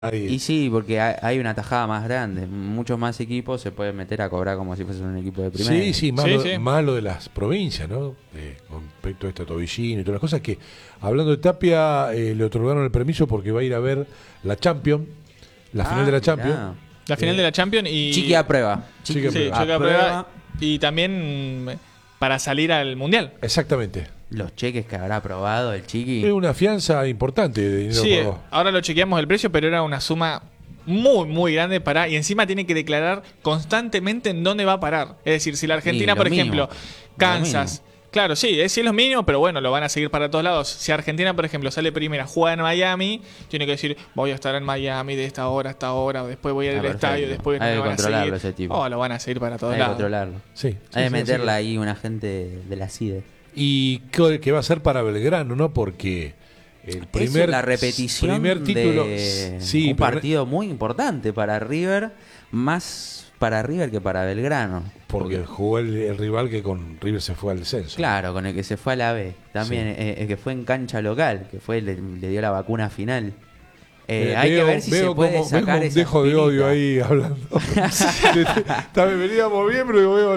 Y sí, porque hay una tajada más grande. Muchos más equipos se pueden meter a cobrar como si fuesen un equipo de primera. Sí, más lo de las provincias, ¿no? Con respecto a este Tobillino y todas las cosas que, hablando de Tapia, le otorgaron el permiso porque va a ir a ver la Champions, la final de la Champions. La final de la Champions y... Chiqui a prueba. Chiqui a prueba. Y también para salir al Mundial. Exactamente. Los cheques que habrá aprobado el Chiqui. Es una fianza importante de dinero. Sí, ahora lo chequeamos el precio, pero era una suma muy, muy grande para... Y encima tiene que declarar constantemente en dónde va a parar. Es decir, si la Argentina, por ejemplo, Kansas... Claro, sí, es lo mínimo, pero bueno, lo van a seguir para todos lados. Si Argentina, por ejemplo, sale primera, juega en Miami, tiene que decir, voy a estar en Miami de esta hora a esta hora, después voy a ir al estadio, después hay me que van a controlarlo seguir. Ese tipo. Lo van a seguir para todos lados. Hay que controlarlo. Sí. Hay que meterla ahí un agente de la CIDE. Y que va a ser para Belgrano, ¿no? Porque el primer, la repetición título de un partido muy importante para River, más para River que para Belgrano. Porque jugó el rival que con River se fue al descenso. Claro, con el que se fue a la B. También el que fue en cancha local, que fue le dio la vacuna final. Hay que ver si se puede sacar esa dejo de odio ahí hablando. También veníamos bien, pero veo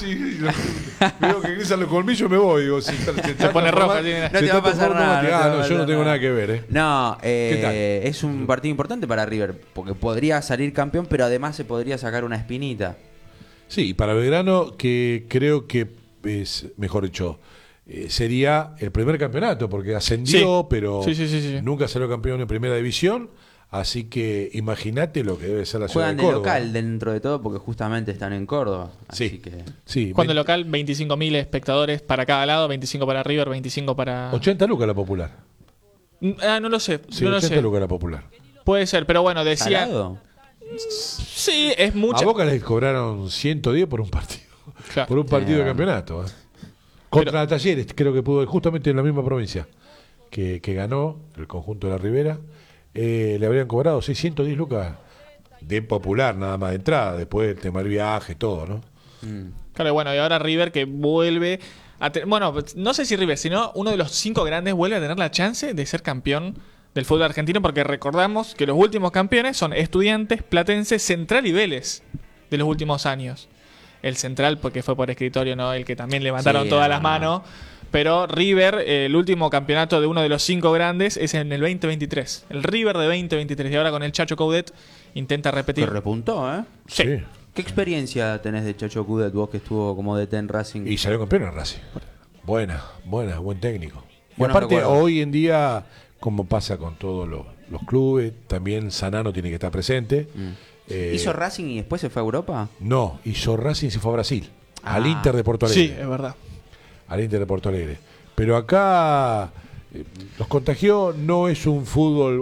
veo que grisan los colmillos, me voy. Digo, si se pone roja. No te va a pasar nada. Yo no tengo nada que ver. No, es un partido importante para River, porque podría salir campeón, pero además se podría sacar una espinita. Sí, para Belgrano, que creo que es, mejor dicho, sería el primer campeonato, porque ascendió, pero nunca salió campeón en primera división. Así que imagínate lo que debe ser la ciudad de Córdoba. Juegan de local dentro de todo, porque justamente están en Córdoba. Así Cuando local, 25.000 espectadores para cada lado, 25 para River, 25 para... 80 lucas la Popular. No lo sé. Sí, 80 lucas la Popular. Puede ser, pero bueno, decía... ¿Salado? Sí, es mucho. A Boca les cobraron 110 por un partido. Claro. Por un partido de campeonato. Contra Talleres, creo que pudo, justamente en la misma provincia que ganó el conjunto de la Ribera, le habrían cobrado 610 lucas de Popular, nada más de entrada, después el tema del viaje, todo, ¿no? Claro, bueno, y ahora River que vuelve a bueno, no sé si River, sino uno de los 5 grandes vuelve a tener la chance de ser campeón del fútbol argentino, porque recordamos que los últimos campeones son Estudiantes, Platense, Central y Vélez de los últimos años. El Central porque fue por escritorio, ¿no? El que también levantaron todas las manos. Pero River, el último campeonato de uno de los 5 grandes es en el 2023. El River de 2023. Y ahora con el Chacho Coudet intenta repetir. Que repuntó, ¿eh? Sí. ¿Qué experiencia tenés de Chacho Coudet, vos que estuvo como DT en Racing? Y salió campeón en Racing. Buena, buen técnico. Y aparte, hoy en día, como pasa con todos los clubes, también Zanano tiene que estar presente. ¿Hizo Racing y después se fue a Europa? No, hizo Racing y se fue a Brasil. Al Inter de Porto Alegre. Sí, es verdad. Al Inter de Porto Alegre. Pero acá los contagió, no es un fútbol,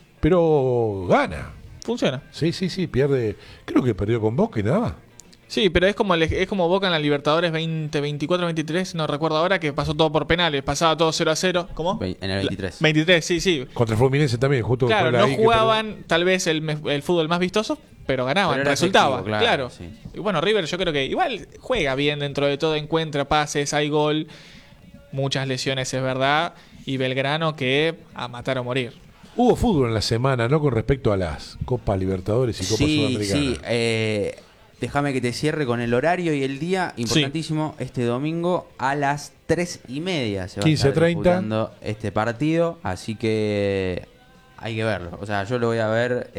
pero gana. Funciona. Sí, pierde. Creo que perdió con Boca y nada más. Sí, pero es como Boca en la Libertadores 2024-23, no recuerdo ahora, que pasó todo por penales, pasaba todo 0-0. ¿Cómo? En el 23. 23, sí. Contra el Fluminense también, justo. Claro, no jugaban tal vez el fútbol más vistoso, pero ganaban, resultaba. Claro. Sí. Y bueno, River yo creo que igual juega bien dentro de todo, encuentra pases, hay gol, muchas lesiones es verdad, y Belgrano que a matar o morir. Hubo fútbol en la semana, ¿no? Con respecto a las Copas Libertadores y Copas Sudamericanas. Sí, déjame que te cierre con el horario y el día, importantísimo, este domingo a las 3:30 se va a estar disputando este partido, así que hay que verlo. O sea, yo lo voy a ver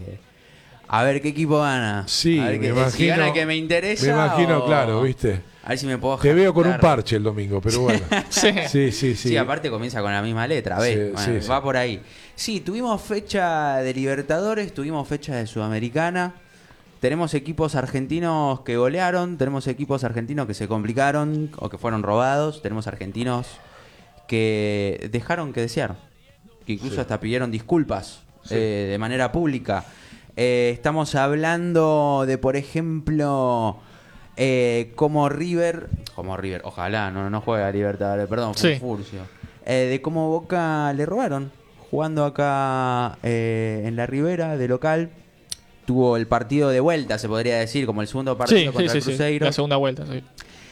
qué equipo gana. Sí, a ver me imagino. Si gana el que me interesa. Me imagino, claro, ¿viste? A ver si me puedo Te veo con un parche el domingo, pero bueno. Sí. Sí, aparte comienza con la misma letra, va por ahí. Sí, tuvimos fecha de Libertadores, tuvimos fecha de Sudamericana. Tenemos equipos argentinos que golearon, tenemos equipos argentinos que se complicaron o que fueron robados, tenemos argentinos que dejaron que desear, que incluso hasta pidieron disculpas de manera pública. Estamos hablando de, por ejemplo, como River, ojalá no juegue a Libertadores, perdón, fue un furcio. De cómo Boca le robaron, jugando acá en la Ribera de local. Tuvo el partido de vuelta, se podría decir, como el segundo partido contra el Cruzeiro. La segunda vuelta, sí.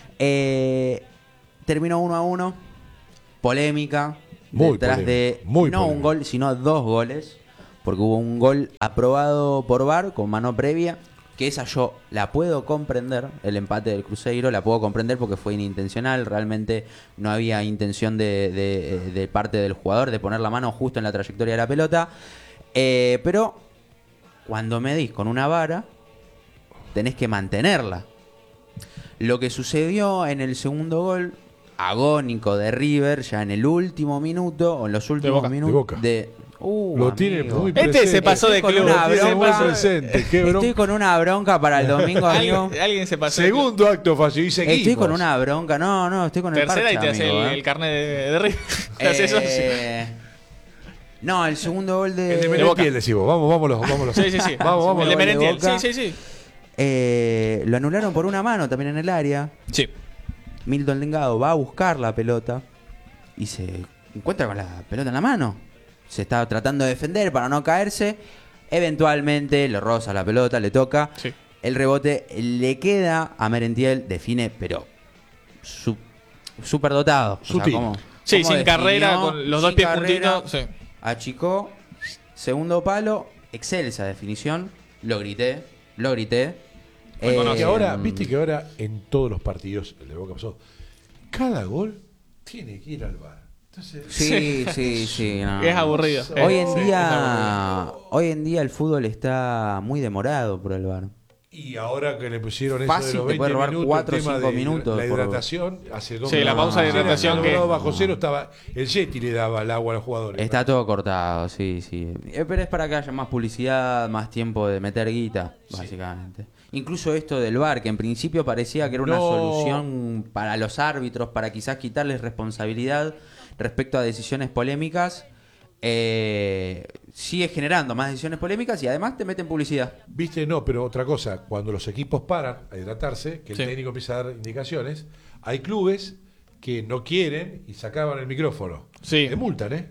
Terminó 1-1. Polémica. Muy detrás polémica, de muy no polémica. un gol, sino 2 goles. porque hubo un gol aprobado por VAR con mano previa, que esa yo la puedo comprender, el empate del Cruzeiro, la puedo comprender porque fue inintencional, realmente no había intención de parte del jugador de poner la mano justo en la trayectoria de la pelota, pero cuando medís con una vara, tenés que mantenerla. Lo que sucedió en el segundo gol agónico de River, ya en el último minuto, o en los últimos minutos de lo tiene muy presente. Este se pasó de club. Estoy con una bronca para el domingo, amigo. Alguien se pasó. Segundo acto fallido y seguimos. Estoy con una bronca. No, estoy con tercera el parche, y te amigo, hace el carnet de River. No, el segundo gol de... El de Merentiel, decimos. Vámonos. Sí. Vamos. El de Merentiel. Sí. Lo anularon por una mano también en el área. Sí. Milton Delgado va a buscar la pelota y se encuentra con la pelota en la mano. Se está tratando de defender para no caerse. Eventualmente lo roza la pelota, le toca. Sí. El rebote le queda a Merentiel, define, pero súper dotado. Sutil. O sea, sin definió, carrera, con los dos pies carrera, juntitos. Sí. Achicó, segundo palo, excelsa definición. Lo grité. Y ahora, viste que ahora en todos los partidos, el de Boca pasó, cada gol tiene que ir al VAR. Entonces, sí. No. Es aburrido. Hoy en día el fútbol está muy demorado por el VAR. Y ahora que le pusieron eso fácil, de los te 20 puede robar minutos, 4 o el tema 5 de minutos. La hidratación hace 2 Sí, la pausa de hidratación que... bajo cero estaba, el Yeti le daba el agua a los jugadores. Está todo cortado, sí. Pero es para que haya más publicidad, más tiempo de meter guita, básicamente. Incluso esto del VAR, que en principio parecía que era una solución para los árbitros, para quizás quitarles responsabilidad respecto a decisiones polémicas, sigue generando más decisiones polémicas y además te meten publicidad. Viste, no, pero otra cosa, cuando los equipos paran a hidratarse, que el Sí. técnico empieza a dar indicaciones, hay clubes que no quieren y sacaban el micrófono. Sí. Te multan,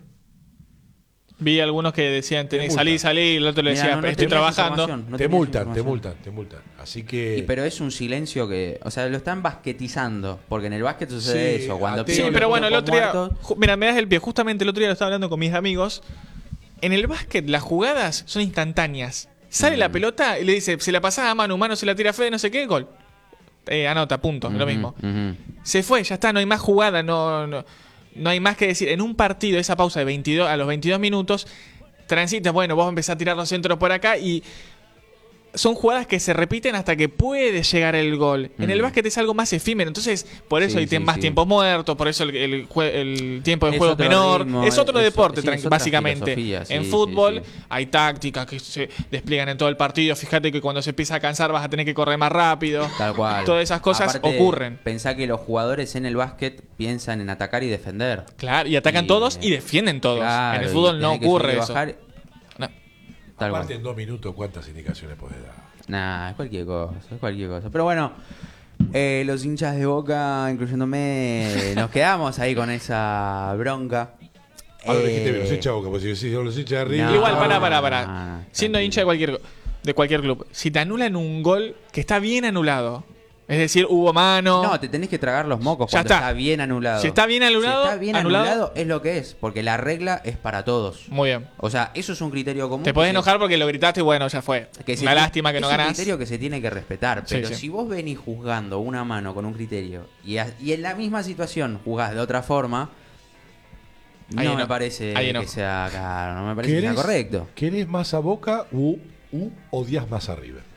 Vi algunos que decían, salí, y el otro le Mirá, decía, no estoy tenías trabajando. información, no te tenías multan. información. Así que... Pero es un silencio que, o sea, lo están basquetizando, porque en el básquet sucede Sí, eso, cuando sí, Sí, piden pero los bueno, el tiempos otro día... muertos. Mira, me das el pie. Justamente el otro día lo estaba hablando con mis amigos. En el básquet, las jugadas son instantáneas. Sale la pelota y le dice, se la pasaba a mano se la tira Fede, no sé qué, gol. Anota, punto, lo mismo. Se fue, ya está, no hay más jugada, no hay más que decir. En un partido, esa pausa de 22 a los 22 minutos, transitas, bueno, vos empezás a tirar los centros por acá y son jugadas que se repiten hasta que puede llegar el gol. En el básquet es algo más efímero, entonces por eso hay más tiempos muertos, por eso el tiempo de juego es menor. Ritmo, es otro deporte, es otra básicamente. filosofía, en fútbol hay tácticas que se despliegan en todo el partido. Fíjate que cuando se empieza a cansar vas a tener que correr más rápido. Tal cual. Todas esas cosas Aparte, ocurren. Pensá que los jugadores en el básquet piensan en atacar y defender. Claro, y atacan todos y defienden todos. Claro, en el fútbol y no tenés que ocurre subir y eso. bajar. No. Tal Aparte cual. en 2 minutos, ¿cuántas indicaciones podés dar? Nah, es cualquier cosa. Pero bueno, los hinchas de Boca, incluyéndome, nos quedamos ahí con esa bronca. Ahora dijiste bien, los hinchas de Boca, pues si decís los hinchas de River... No. Igual, No, para. Siendo tranquilo. hincha de cualquier club, si te anulan un gol que está bien anulado, es decir, hubo mano. No, te tenés que tragar los mocos Ya cuando está. está bien anulado. Si está bien anulado, Si está bien anulado es lo que es, porque la regla es para todos. Muy bien. O sea, eso es un criterio común. Te podés enojar porque lo gritaste y bueno, ya fue. Una lástima que no ganás. Es un criterio que se tiene que respetar, Sí, pero sí. si vos venís juzgando una mano con un criterio y en la misma situación juzgás de otra forma, Ahí no no. me parece Ahí no. que sea claro, no me parece que sea correcto. ¿Querés más a Boca u odias más a River?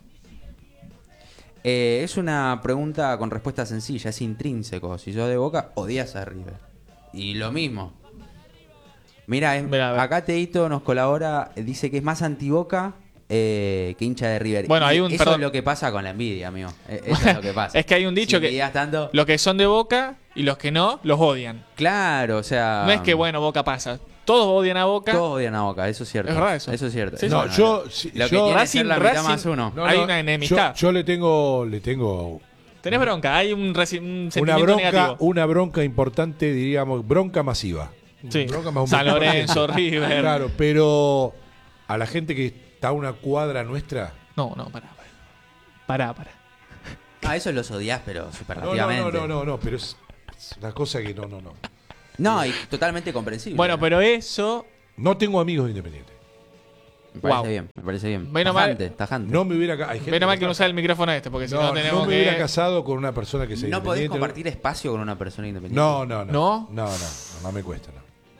Es una pregunta con respuesta sencilla, es intrínseco. Si sos de Boca, odias a River. Y lo mismo. Mirá, Mirá, a ver. acá Teito nos colabora, dice que es más anti-Boca que hincha de River. Bueno, Y hay un- eso perdón. es lo que pasa con la envidia, amigo. Eso es lo que pasa. Es que hay un dicho Si que digas tanto, los que son de Boca y los que no, los odian. claro, o sea... No es que, bueno, Boca pasa. Todos odian a Boca. Todos odian a Boca, eso es cierto. Es verdad eso. Eso es cierto. Sí, Eso No, bueno, yo... lo si- que yo- quiere Racing- ser la mitad Racing- más uno. Hay una enemistad. Yo le tengo Tenés bronca, hay un una sentimiento negativo. bronca importante, diríamos, bronca masiva. Sí. Bronca más San Lorenzo, River. Claro, pero a la gente que está a una cuadra nuestra... No, pará. Ah, eso los odias, pero superlativamente. No, pero es una cosa que no. No, y totalmente comprensible. Bueno, pero eso... No tengo amigos de Independiente. Me parece bien, me parece bien. Menos tajante. No me hubiera menos mal que no usa el micrófono porque si no tenemos no me hubiera casado con una persona que sea no independiente. podés compartir espacio con una persona independiente. No me cuesta, no.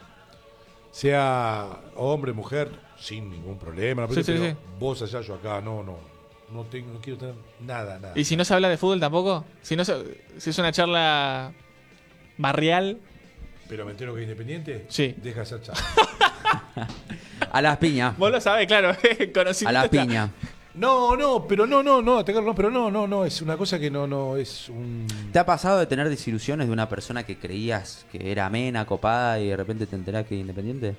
Sea hombre, mujer, sin ningún problema. Sí. Vos allá, yo acá, no quiero tener nada. ¿Y si no se habla de fútbol tampoco? Si es una charla barrial. ¿Pero me entero que es independiente? Sí. Deja de ser charla. A las piñas. Vos lo sabés, claro. A las piñas. Pero no, es una cosa que no es un... ¿Te ha pasado de tener desilusiones de una persona que creías que era amena, copada y de repente te enterás que es independiente?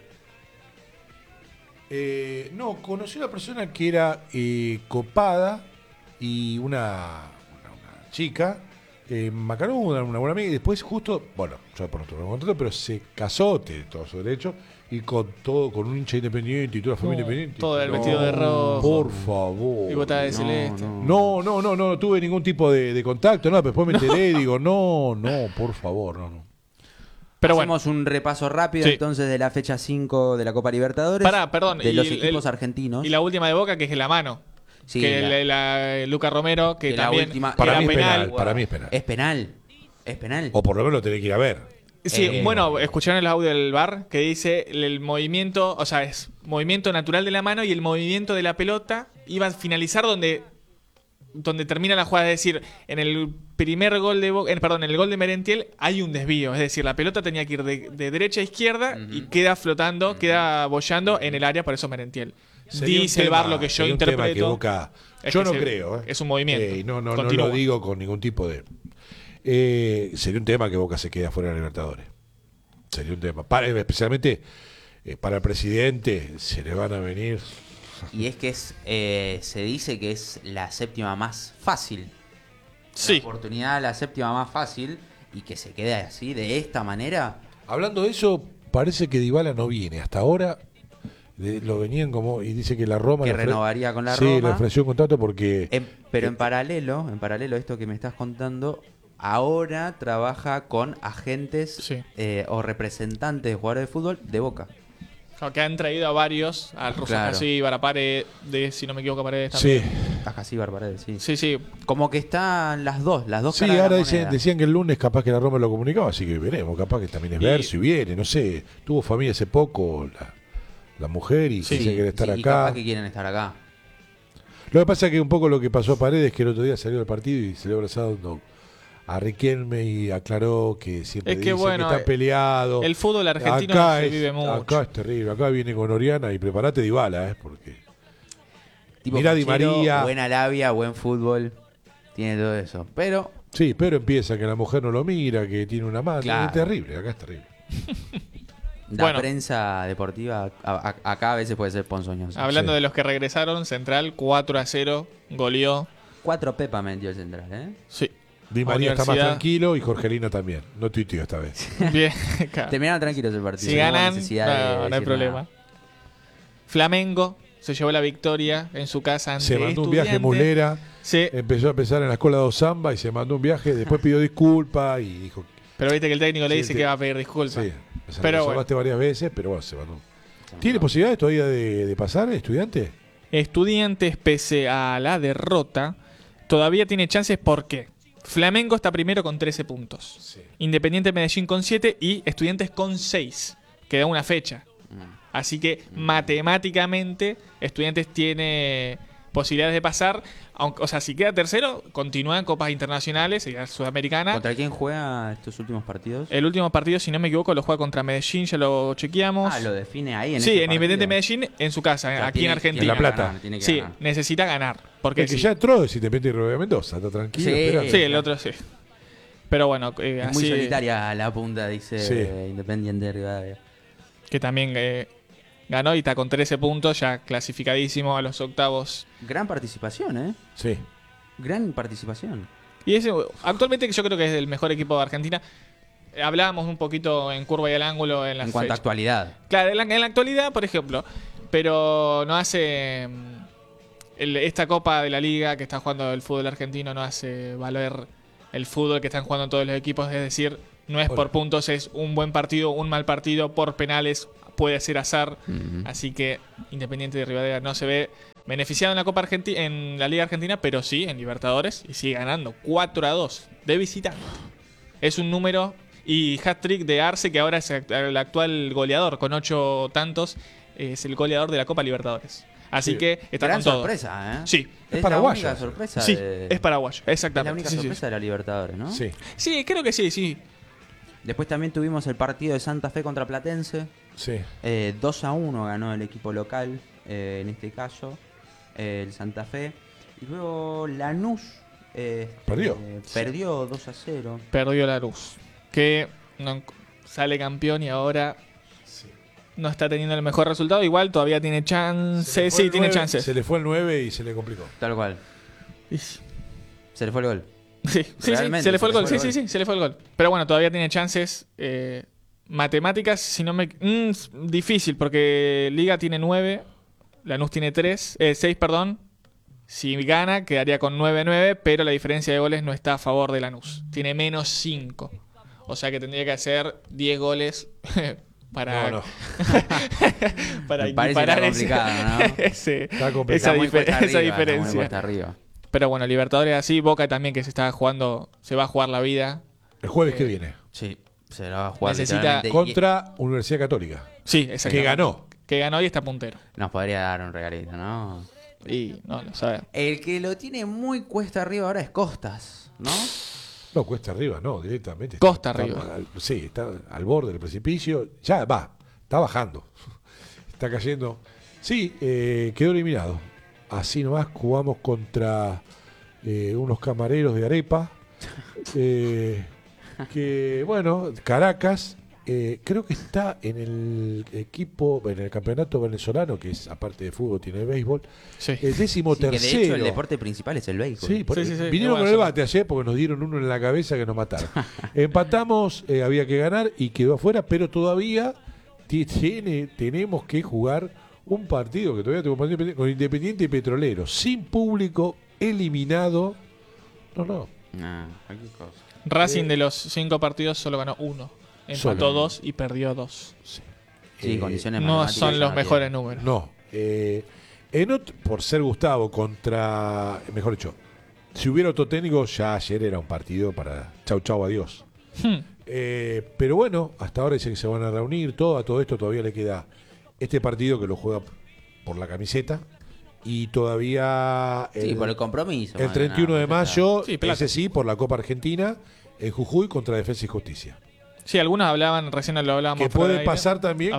No, conocí a una persona que era copada y una chica, Macarú, una buena amiga, y después justo, bueno, yo por otro contrato, pero se casó, tiene todo su derecho, y con un hincha independiente y toda la familia independiente. Todo el vestido de rojo. Por favor. Y botada de celeste. No tuve ningún tipo de contacto, no, después me enteré y digo, no, por favor, no. Pero hacemos un repaso rápido entonces de la fecha 5 de la Copa Libertadores. Perdón. De los equipos argentinos. Y la última de Boca, que es la mano. Sí, que Luca Romero, que también para mí es penal. Para mí es penal. Es penal. O por lo menos lo tenés que ir a ver. Sí, bueno, escucharon el audio del VAR que dice el movimiento, o sea, es movimiento natural de la mano y el movimiento de la pelota iba a finalizar donde termina la jugada, es decir, en el primer gol de en el gol de Merentiel hay un desvío, es decir, la pelota tenía que ir de derecha a izquierda y queda flotando, queda boyando en el área, por eso Merentiel. Dice el VAR lo que yo interpreto. Boca, yo no creo. Es un movimiento. No lo digo con ningún tipo de... sería un tema que Boca se quede afuera de la Libertadores. Sería un tema. Especialmente para el presidente se le van a venir... Y es que se dice que es la séptima más fácil. Sí. La oportunidad, la séptima más fácil, y que se quede así, de esta manera. Hablando de eso, parece que Dybala no viene. Hasta ahora lo venían como... Y dice que la Roma... Que renovaría con la Roma. Sí, le ofreció un contrato porque... Pero en paralelo esto que me estás contando, ahora trabaja con agentes o representantes de jugadores de fútbol de Boca. Que han traído a varios, al Russo Jasíbar, a Paredes, si no me equivoco, Paredes también. Sí. A Jasíbar, Paredes, sí. Sí. Como que están las dos Sí, ahora decían que el lunes capaz que la Roma lo comunicaba, así que veremos, capaz que también es ver si viene, no sé. Tuvo familia hace poco la mujer y se quiere estar acá. Y capaz que quieren estar acá. Lo que pasa es que un poco lo que pasó a Paredes, que el otro día salió del partido y se le abrazado a Riquelme y aclaró que siempre dice que está peleado. El fútbol argentino se vive mucho. Acá es terrible, acá viene con Oriana y prepárate Dybala, porque tipo mirá Di María, buena labia, buen fútbol, tiene todo eso, pero empieza que la mujer no lo mira, que tiene una mano, es terrible, acá es terrible. La prensa deportiva acá a veces puede ser ponzoñosa. Hablando de los que regresaron, Central 4-0 goleó. 4 Pepa metió el Central, Sí. Di María está más tranquilo y Jorgelino también. No tuiteó esta vez. Bien. Terminaron tranquilos el partido. Si ganan, no hay problema. Nada. Flamengo se llevó la victoria en su casa ante Se mandó un viaje Mulera. Sí. Empezó a empezar en la escuela de Zamba y se mandó un viaje. Después pidió disculpas y dijo... Pero viste que el técnico le dice que va a pedir disculpas. Sí. Pero salvaste varias veces, pero bueno, se mandó. ¿Tiene posibilidades todavía de pasar, Estudiantes? Estudiantes, pese a la derrota, todavía tiene chances. ¿Por qué? Flamengo está primero con 13 puntos. Sí. Independiente Medellín con 7 y Estudiantes con 6. Queda una fecha. Así que matemáticamente Estudiantes tiene posibilidades de pasar. Aunque, o sea, si queda tercero, continúa en copas internacionales y sudamericana. ¿Contra quién juega estos últimos partidos? El último partido, si no me equivoco, lo juega contra Medellín, ya lo chequeamos. Lo define ahí en Sí, en Independiente Medellín, en su casa, o sea, aquí en Argentina. En La Plata. Sí, necesita ganar. Porque el que ya entró es Independiente de Mendoza, está tranquilo. Sí, el otro sí. Pero bueno, es así, muy solitaria la punta, dice Independiente de Rivadavia. Que también ganó y está con 13 puntos, ya clasificadísimo a los octavos. Gran participación, Sí. Gran participación. Y actualmente yo creo que es el mejor equipo de Argentina. Hablábamos un poquito en curva y al ángulo en cuanto a actualidad. Claro, en la actualidad, por ejemplo. Pero no hace... esta Copa de la Liga que está jugando el fútbol argentino no hace valer el fútbol que están jugando todos los equipos. Es decir, no es por puntos, es un buen partido, un mal partido, por penales, puede ser azar. Así que Independiente de Rivadavia no se ve beneficiado en la Copa Argentina, en la Liga Argentina, pero sí en Libertadores y sigue ganando 4-2 de visitante. Es un número, y hat-trick de Arce, que ahora es el actual goleador con 8 tantos, es el goleador de la Copa Libertadores. Así que está gran con todo. sorpresa, ¿eh? Sí. Es paraguayo. la única sorpresa. Sí, es paraguayo, exactamente. Es la única sorpresa de la Libertadores, ¿no? Sí. Sí, creo que sí. Después también tuvimos el partido de Santa Fe contra Platense. Sí. 2-1 ganó el equipo local, en este caso, el Santa Fe. Y luego Lanús perdió 2-0. Perdió la luz. Que no, sale campeón y ahora no está teniendo el mejor resultado. Igual todavía tiene chance. Sí, tiene chances. Se le fue el 9 y se le complicó. Tal cual. Se le fue el gol. Sí, se le fue el gol. Sí, se le fue el gol. Pero bueno, todavía tiene chances. Matemáticas, si no me. Difícil, porque Liga tiene 9, Lanús tiene 6, perdón. Si gana, quedaría con 9-9, pero la diferencia de goles no está a favor de Lanús. Tiene menos 5. O sea que tendría que hacer 10 goles para. Para equiparar esa diferencia. Pero bueno, Libertadores así, Boca también, que se va a jugar la vida. El jueves que viene. Sí, se la va a jugar. Necesita contra Universidad Católica. Sí, exactamente. Que ganó y está puntero. Nos podría dar un regalito, ¿no? Y no lo sabe. El que lo tiene muy cuesta arriba ahora es Costas, ¿no? No, cuesta arriba, no, directamente. Costa arriba. Sí, está al borde del precipicio. Ya está bajando. Está cayendo. Sí, quedó eliminado. Así nomás jugamos contra unos camareros de Arepa. Que, bueno, Caracas. Creo que está en el equipo, en el campeonato venezolano, que es aparte de fútbol, tiene béisbol. Sí. El 13º. Que de hecho el deporte principal es el béisbol. Sí, vinieron con el bate ayer porque nos dieron uno en la cabeza que nos mataron. Empatamos, había que ganar y quedó afuera, pero todavía tenemos que jugar un partido que todavía tengo con Independiente y Petrolero, sin público, eliminado. No. Cualquier cosa. Racing de los 5 partidos solo ganó 1. Empató 2 y perdió 2. Sí, condiciones no son los mejores números. No. Por ser Gustavo contra. Mejor dicho, si hubiera otro técnico, ya ayer era un partido para chau, adiós. Pero bueno, hasta ahora dicen que se van a reunir. A todo esto todavía le queda este partido que lo juega por la camiseta. Y todavía. Por el compromiso. El 31 de mayo, ese sí, por la Copa Argentina, en Jujuy contra Defensa y Justicia. Sí, algunos hablaban, recién lo hablábamos. Que puede pasar también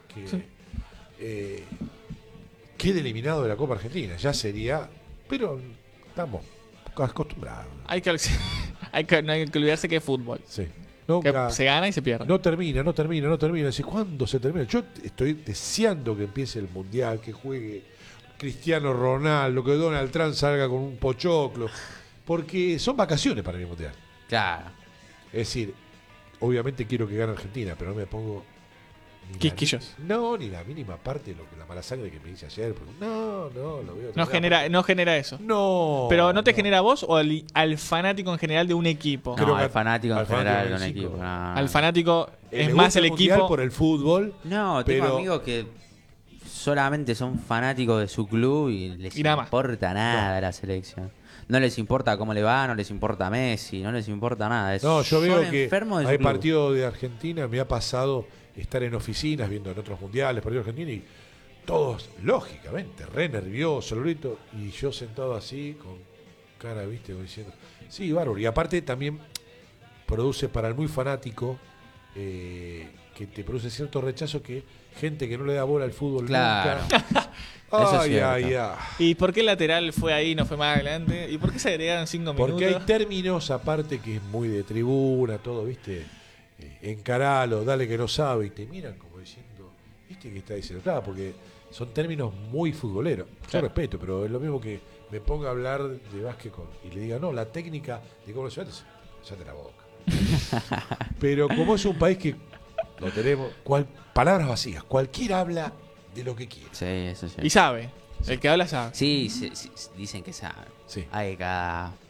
que quede eliminado de la Copa Argentina. Ya sería. Pero estamos acostumbrados. Hay que olvidarse que es fútbol. Sí. Que se gana y se pierde. No termina. Decís, ¿cuándo se termina? Yo estoy deseando que empiece el Mundial, que juegue Cristiano Ronaldo, que Donald Trump salga con un pochoclo. Porque son vacaciones para el Mundial. Claro. Es decir, obviamente quiero que gane Argentina, pero no me pongo quisquillos. Ni la mínima parte de la mala sangre que me hice ayer. No, lo veo. No genera eso. No. Pero ¿no te genera a vos o al fanático en general de un equipo? No, al fanático en general de un equipo. No. Al fanático es más el equipo. Por el fútbol. No, tengo amigos que solamente son fanáticos de su club y les importa nada la selección. No les importa cómo le va, no les importa Messi, no les importa nada. Yo veo que hay partidos de Argentina, me ha pasado estar en oficinas viendo en otros mundiales, partidos de Argentina, y todos, lógicamente, re nerviosos, y yo sentado así, con cara, diciendo, sí, bárbaro. Y aparte también produce para el muy fanático, que te produce cierto rechazo, que gente que no le da bola al fútbol nunca. Ay. ¿Y por qué el lateral fue ahí y no fue más adelante? ¿Y por qué se agregaron 5 minutos? Porque hay términos, aparte, que es muy de tribuna, todo, encaralo, dale que no sabe, y te miran como diciendo, que está diciendo? Claro, porque son términos muy futboleros. Yo respeto, pero es lo mismo que me ponga a hablar de básquet y le diga, no, la técnica de cómo se hace, cállate la boca. Pero como es un país que lo tenemos, palabras vacías, cualquiera habla de lo que quiere. Sí, eso sí. Y sabe. El que habla sabe. Sí, dicen que sabe. Sí. Hay cada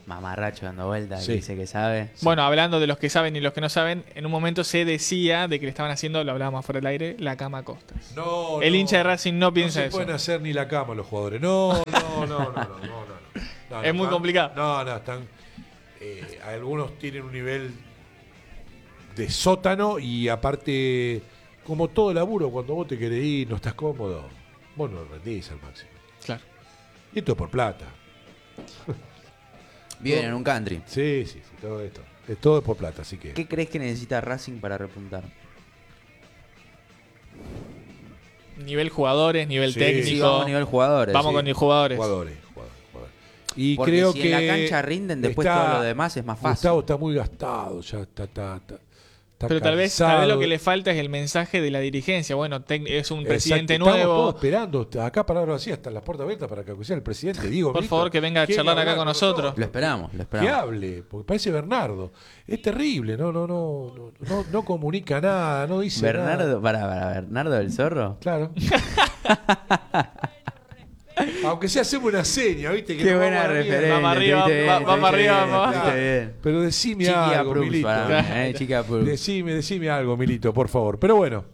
mamarracho dando vueltas, que dice que sabe. Bueno, hablando de los que saben y los que no saben, en un momento se decía de que le estaban haciendo, lo hablábamos fuera del aire, la cama a Costas. El hincha de Racing no piensa eso. No se pueden hacer ni la cama los jugadores. No. Es muy complicado. No, están. Algunos tienen un nivel de sótano y aparte, como todo laburo, cuando vos te querés ir, no estás cómodo, vos no rendís al máximo. Claro. Y esto es por plata. Viven en un country. Sí, todo esto. Todo es por plata, así que. ¿Qué crees que necesita Racing para repuntar? Nivel jugadores, nivel técnico. Sí, vamos a nivel jugadores. Vamos con jugadores. Jugadores. Y porque creo si que en la cancha rinden, después todo lo demás es más fácil. Gustavo está muy gastado, ya está pero tal vez lo que le falta es el mensaje de la dirigencia. Bueno, es un presidente nuevo. Estamos todos esperando acá para ahora así, hasta las puertas abiertas para que sea el presidente. Digo, por favor, que venga a charlar acá con nosotros. Lo esperamos. Que hable, porque parece Bernardo. Es terrible, no comunica nada, no dice Bernardo, nada. Para Bernardo del Zorro. Claro. Aunque sea hacemos una seña, ¿viste? Que qué buena referencia. Vamos arriba. Pero decime algo, Milito. Decime algo, Milito, por favor. Pero bueno,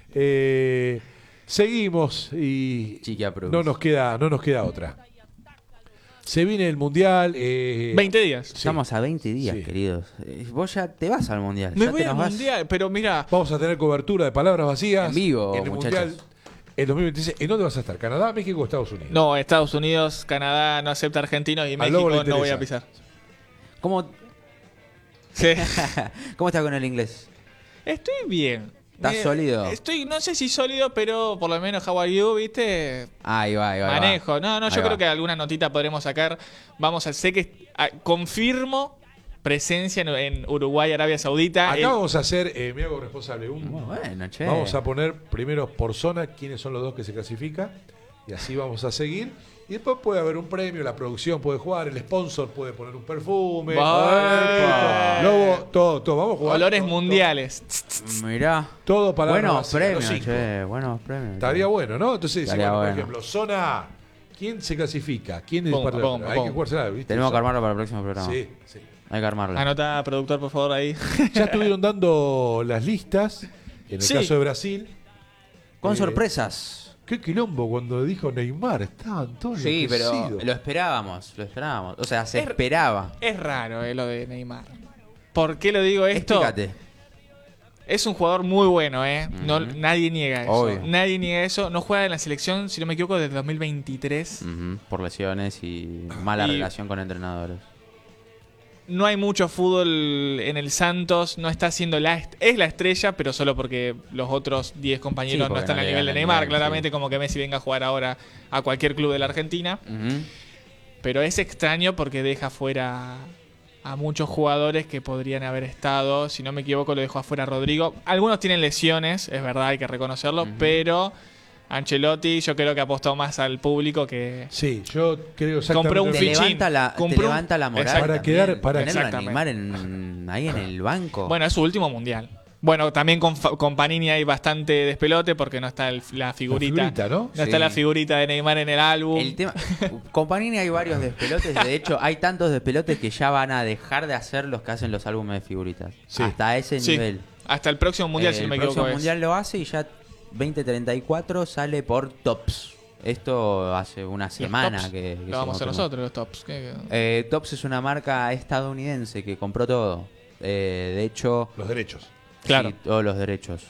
seguimos y no nos queda otra. Se viene el Mundial. 20 días. Sí. Estamos a 20 días, queridos. Vos ya te vas al Mundial. Me voy al Mundial, pero mira. Vamos a tener cobertura de palabras vacías. En vivo, en el muchachos. Mundial. En 2026, ¿en dónde vas a estar? ¿Canadá, México o Estados Unidos? No, Estados Unidos, Canadá no acepta argentinos y México no voy a pisar. ¿Cómo? Sí. ¿Cómo estás con el inglés? Estoy bien. ¿Estás sólido? No sé si sólido, pero por lo menos how are you, ¿viste? Ahí va. Manejo. Yo creo que alguna notita podremos sacar. Sé que confirmo presencia en Uruguay, Arabia Saudita. Acá vamos a hacer, me hago responsable, vamos a poner primero por zona quiénes son los dos que se clasifican y así vamos a seguir. Y después puede haber un premio, la producción puede jugar, el sponsor puede poner un perfume. Lobo, todo, vamos a jugar. Olores mundiales. Mirá. Todo para buenos premios, buenos premios. Estaría bueno, ¿no? Entonces, bueno. Por ejemplo, zona, ¿quién se clasifica? ¿Quién es Hay que jugársela, ¿viste? Tenemos que armarlo para el próximo programa. Sí. Hay que armarla. Anota, productor, por favor, ahí. Ya estuvieron dando las listas. En el caso de Brasil. Con sorpresas. Qué quilombo cuando dijo Neymar. Estaban todos enloquecidos. Pero lo esperábamos. O sea, se esperaba. Es raro lo de Neymar. ¿Por qué lo digo esto? Explícate. Es un jugador muy bueno, No, nadie niega eso. Obvio. Nadie niega eso. No juega en la selección, si no me equivoco, desde 2023. Por lesiones y mala relación con entrenadores. No hay mucho fútbol en el Santos, no está siendo es la estrella, pero solo porque los otros 10 compañeros no están al nivel de Neymar, claramente, como que Messi venga a jugar ahora a cualquier club de la Argentina. Pero es extraño porque deja fuera a muchos jugadores que podrían haber estado, si no me equivoco lo dejó afuera Rodrigo. Algunos tienen lesiones, es verdad, hay que reconocerlo, pero Ancelotti yo creo que apostó más al público que... Sí, yo creo exactamente. Compró un fichín. Te levanta la moral. Para quedar... Tenerlo a Neymar ahí en el banco. Bueno, es su último mundial. Bueno, también con Panini hay bastante despelote porque no está la figurita. ¿No? No está la figurita de Neymar en el álbum. Con Panini hay varios despelotes. De hecho, hay tantos despelotes que ya van a dejar de hacer los que hacen los álbumes de figuritas. Sí. Hasta ese nivel. Hasta el próximo mundial, si no me equivoco. El próximo mundial lo hace y ya 2034 sale por Tops. Esto hace una semana que lo vamos a hacer nosotros, los Tops. Tops es una marca estadounidense que compró todo. De hecho... Los derechos. Claro. Sí, todos los derechos.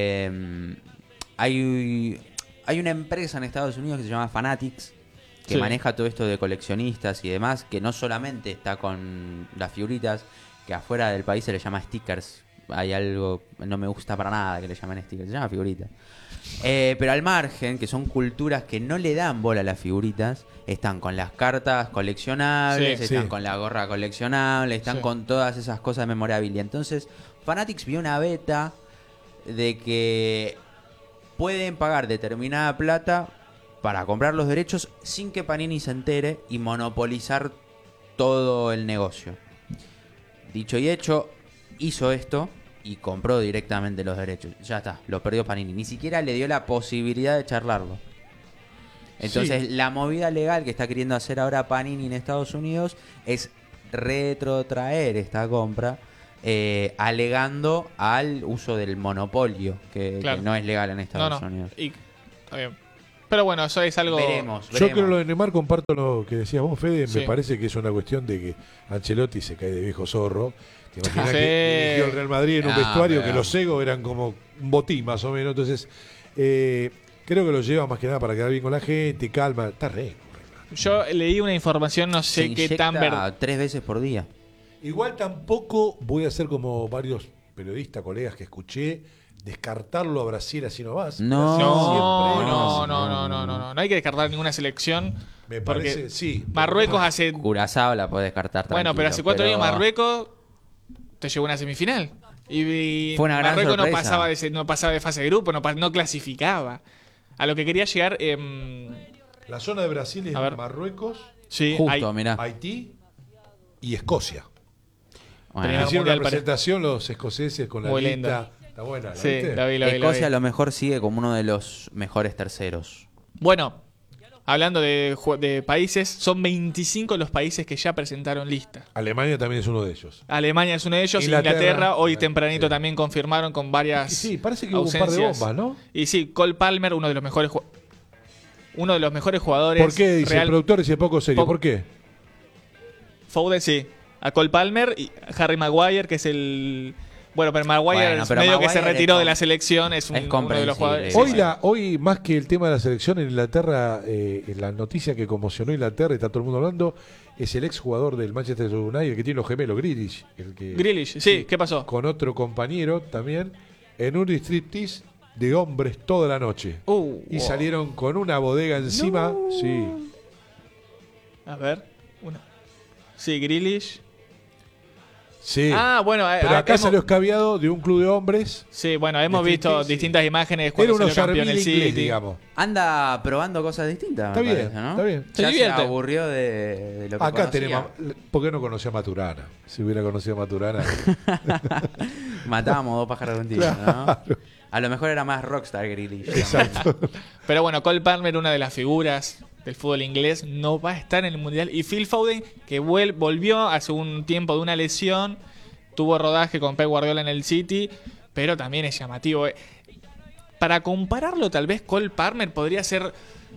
Hay una empresa en Estados Unidos que se llama Fanatics que maneja todo esto de coleccionistas y demás, que no solamente está con las figuritas, que afuera del país se le llama stickers. Hay algo, no me gusta para nada que le llamen stickers, se llama figuritas. Pero al margen, que son culturas que no le dan bola a las figuritas, están con las cartas coleccionables, están con la gorra coleccionable, están con todas esas cosas de memorabilia. Entonces, Fanatics vio una beta de que pueden pagar determinada plata para comprar los derechos sin que Panini se entere y monopolizar todo el negocio. Dicho y hecho, hizo esto y compró directamente los derechos. Ya está, lo perdió Panini. Ni siquiera le dio la posibilidad de charlarlo. Entonces, la movida legal que está queriendo hacer ahora Panini en Estados Unidos es retrotraer esta compra, alegando al uso del monopolio, que no es legal en Estados Unidos. Está bien. Pero bueno, eso es algo... Veremos. Yo creo lo de Neymar, comparto lo que decías vos, Fede. Me parece que es una cuestión de que Ancelotti se cae de viejo zorro. Te imaginas que dirigió el Real Madrid en un vestuario que los egos eran como un botín, más o menos. Entonces, creo que lo lleva más que nada para quedar bien con la gente, calma. Está re. Yo leí una información, no sé qué tan verdad. 3 veces por día. Igual tampoco voy a hacer como varios periodistas, colegas que escuché, descartarlo a Brasil así no vas. No hay que descartar ninguna selección. Me parece, sí. Marruecos hace... Curazao la puede descartar. Bueno, pero hace 4 años Marruecos te llevó a una semifinal. Y fue una gran Marruecos sorpresa. no pasaba de fase de grupo, no clasificaba. A lo que quería llegar... la zona de Brasil es Marruecos, justo, mirá. Haití y Escocia. Bueno, hicieron una presentación los escoceses con la muy lista. linda. Está buena, ¿la sí, viste? la vi. Escocia a lo mejor sigue como uno de los mejores terceros. Bueno, hablando de países, son 25 los países que ya presentaron lista. Alemania también es uno de ellos. Alemania es uno de ellos. Inglaterra hoy tempranito también confirmaron con varias sí, parece que ausencias. Hubo un par de bombas, ¿no? Y sí, Cole Palmer, uno de los mejores jugadores. ¿Por qué? Dice el productor, dice poco serio. ¿Por qué? Foden, sí. A Cole Palmer y a Harry Maguire, que es el... Bueno, pero Maguire es medio que se retiró de la selección, es uno de los jugadores. Hoy, más que el tema de la selección en Inglaterra, la noticia que conmocionó a Inglaterra y está todo el mundo hablando, es el exjugador del Manchester United, el que tiene los gemelos, Grealish. Grealish, sí, ¿qué pasó? Con otro compañero también, en un striptease de hombres toda la noche. Y salieron con una bodega encima. No. Sí. A ver. Sí, Grealish. Sí. Bueno. Pero acá salió escabiado de un club de hombres. Sí, bueno, hemos visto distintas imágenes cuando salió campeón el City. Digamos. Anda probando cosas distintas. Está bien, parece, ¿no? Está bien. Se aburrió de lo que acá conocía. Tenemos. ¿Por qué no conoció a Maturana? Si hubiera conocido a Maturana. Matábamos 2 pájaros de un tiro, claro. ¿no? A lo mejor era más rockstar Grealish. Exacto. Pero bueno, Cole Palmer, una de las figuras del fútbol inglés, no va a estar en el Mundial. Y Phil Foden, que volvió hace un tiempo de una lesión, tuvo rodaje con Pep Guardiola en el City, pero también es llamativo. Para compararlo, tal vez Cole Palmer podría ser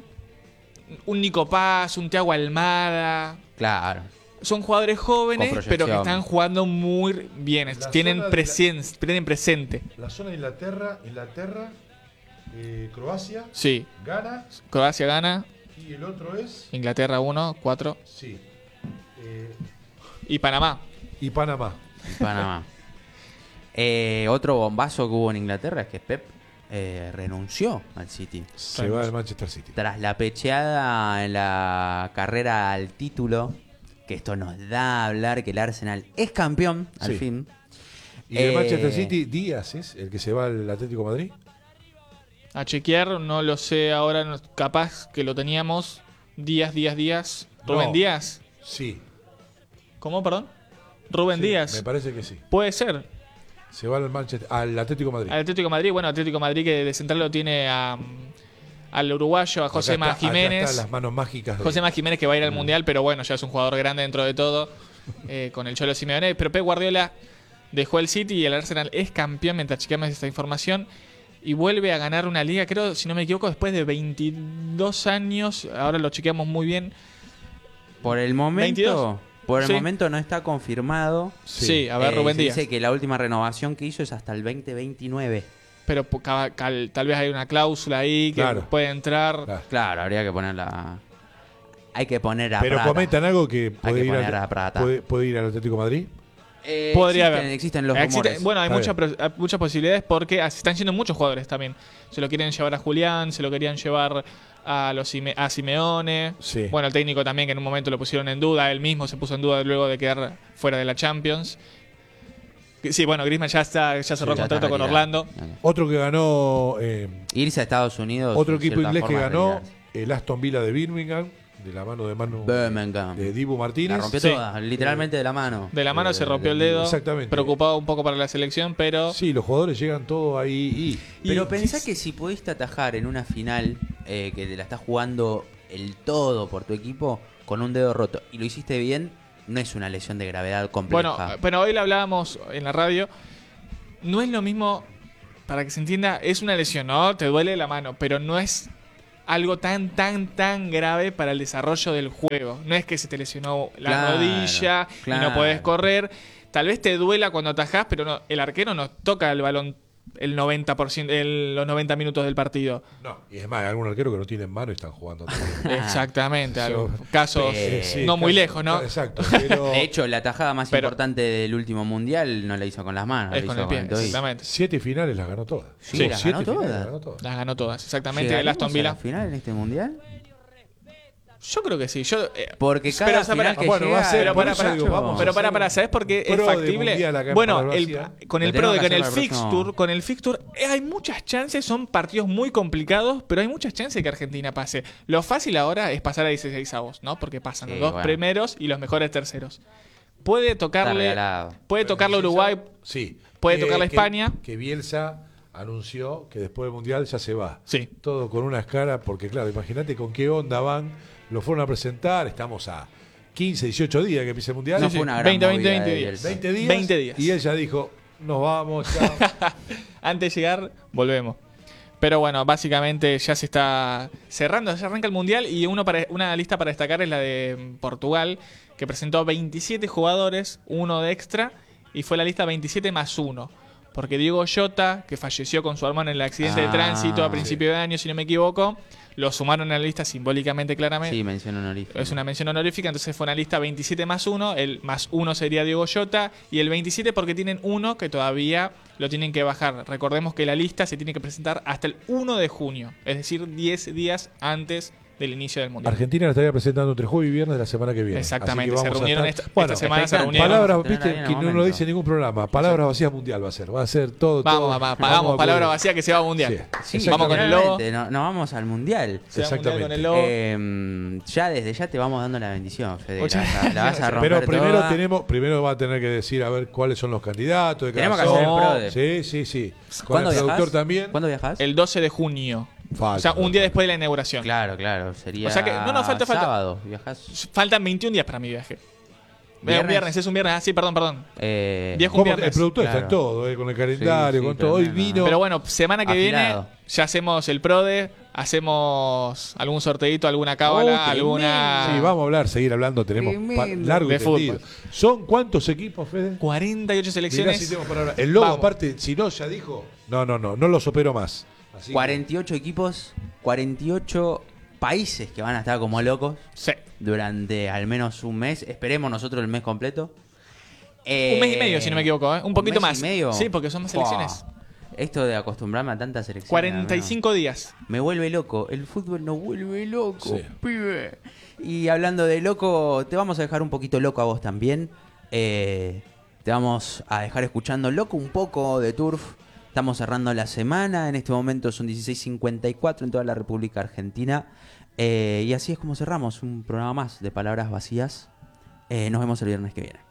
un Nico Paz, un Thiago Almada. Claro. Son jugadores jóvenes, pero que están jugando muy bien. Tienen presente. La zona de Inglaterra, Croacia, sí. Ghana. Croacia gana. Y el otro es Inglaterra 1, 4. Sí. Y Panamá. Otro bombazo que hubo en Inglaterra es que Pep renunció al City. Se va del Manchester City. Tras la pecheada en la carrera al título, que esto nos da a hablar que el Arsenal es campeón al fin. ¿Y el Manchester City, Díaz es el que se va al Atlético de Madrid? A chequear, no lo sé ahora, capaz que lo teníamos. Díaz. ¿Rubén Díaz? Sí. ¿Cómo, perdón? Rubén Díaz. Me parece que sí. Puede ser. Se va al Atlético de Madrid. Al Atlético de Madrid, bueno, Atlético de Madrid que de central lo tiene al uruguayo, a Josema Jiménez. Acá están las manos mágicas. Josema Jiménez que va a ir al Mundial, pero bueno, ya es un jugador grande dentro de todo, con el Cholo Simeone. Pero Pep Guardiola dejó el City y el Arsenal es campeón, mientras chequeamos esta información. Y vuelve a ganar una liga, creo, si no me equivoco, después de 22 años. Ahora lo chequeamos muy bien. Por el momento, momento no está confirmado. Sí, a ver, Rubén Díaz. Dice que la última renovación que hizo es hasta el 2029. Pero tal vez hay una cláusula ahí que puede entrar. Claro, habría que ponerla. Hay que poner a Pero Prata. Comentan algo que puede ir al Atlético de Madrid. Podría haber. Existen los rumores. Bueno, hay muchas posibilidades porque se están yendo muchos jugadores también. Se lo quieren llevar a Julián, se lo querían llevar a Simeone. Sí. Bueno, el técnico también, que en un momento lo pusieron en duda. Él mismo se puso en duda luego de quedar fuera de la Champions. Sí, bueno, Griezmann ya cerró contrato con Orlando. Otro que ganó... irse a Estados Unidos. Otro equipo inglés que ganó, el Aston Villa de Birmingham. De la mano de Dibu Martínez. La rompió toda, literalmente de la mano. De la mano se rompió el dedo. Exactamente. Preocupado un poco para la selección, pero... Sí, los jugadores llegan todos ahí. Pero pensá que si pudiste atajar en una final que te la estás jugando el todo por tu equipo con un dedo roto y lo hiciste bien, no es una lesión de gravedad compleja. Bueno, pero hoy lo hablábamos en la radio. No es lo mismo, para que se entienda, es una lesión, ¿no? Te duele la mano, pero no es algo tan grave para el desarrollo del juego. No es que se te lesionó la rodilla y no podés correr. Tal vez te duela cuando atajás, pero no, el arquero no toca el balón el 90%, los 90 minutos del partido. No, y es más, hay algunos arqueros que no tienen mano y están jugando también. Exactamente, casos no muy lejos, ¿no? Exacto. Pero... De hecho, la tajada más importante del último mundial no la hizo con las manos, es con el pie, exactamente. 7 finales las ganó todas. Sí, las ganó todas. Las ganó todas, exactamente. El Aston Villa. ¿Al final en este mundial? Yo creo que sí. Porque cada final que llega... va a ser, pero para, ¿sabes por qué es factible? Bueno, con el fixture hay muchas chances, son partidos muy complicados, pero hay muchas chances de que Argentina pase. Lo fácil ahora es pasar a 16avos, ¿no? Porque pasan los dos primeros y los mejores terceros. Puede tocarle Uruguay, sí. Puede tocarle España. Que Bielsa anunció que después del Mundial ya se va. Sí. Todo con una escala, porque claro, imagínate con qué onda van. Lo fueron a presentar, estamos a 15, 18 días que empiece el Mundial. No fue una gran 20 días. 20 días. Y él ya dijo, nos vamos, chao. Antes de llegar, volvemos. Pero bueno, básicamente ya se está cerrando, ya arranca el Mundial y una lista para destacar es la de Portugal, que presentó 27 jugadores, uno de extra, y fue la lista 27 más 1. Porque Diego Jota, que falleció con su hermano en el accidente de tránsito a principio de año, si no me equivoco, lo sumaron en la lista simbólicamente, claramente. Sí, mención honorífica. Es una mención honorífica, entonces fue una lista 27 más 1. El más 1 sería Diego Jota. Y el 27 porque tienen uno que todavía lo tienen que bajar. Recordemos que la lista se tiene que presentar hasta el 1 de junio. Es decir, 10 días antes del inicio del Mundial. Argentina la estaría presentando entre jueves y viernes de la semana que viene. Exactamente, se reunieron esta semana. Palabras, viste, que no lo dice en ningún programa. Palabras vacías mundial va a ser todo. Vamos, palabras vacías que se va a mundial. Sí, vamos con el logo. No vamos al mundial. Exactamente. Con el logo. Ya desde ya te vamos dando la bendición, Fede. La vas a romper. Pero primero va a tener que decir a ver cuáles son los candidatos. Tenemos que hacer el PRODE. Sí. Con el productor también. ¿Cuándo viajás? El 12 de junio. O sea, un día después de la inauguración. Claro. Sería. O sea que falta. Sábado. ¿Viajás? Faltan 21 días para mi viaje. ¿Viernes? Es un viernes. Ah, sí, perdón. Viajo un viernes. El productor está en todo, con el calendario, con todo. Hoy vino. Pero bueno, semana que viene ya hacemos el PRODE, hacemos algún sorteito, alguna cábala, alguna. Sí, vamos a seguir hablando. Tenemos largo de fútbol. ¿Son cuántos equipos, Fede? 48 selecciones. Si el logo, aparte, si no, ya dijo. No lo supero más. Así 48 equipos, 48 países que van a estar como locos durante al menos un mes. Esperemos nosotros el mes completo. Un mes y medio, si no me equivoco. Un poquito más. ¿Un mes y medio? Sí, porque son más selecciones. Esto de acostumbrarme a tantas selecciones. 45 días. Me vuelve loco. El fútbol nos vuelve loco, pibe. Y hablando de loco, te vamos a dejar un poquito loco a vos también. Te vamos a dejar escuchando loco un poco de Turf. Estamos cerrando la semana, en este momento son 16:54 en toda la República Argentina. Y así es como cerramos un programa más de Palabras Vacías. Nos vemos el viernes que viene.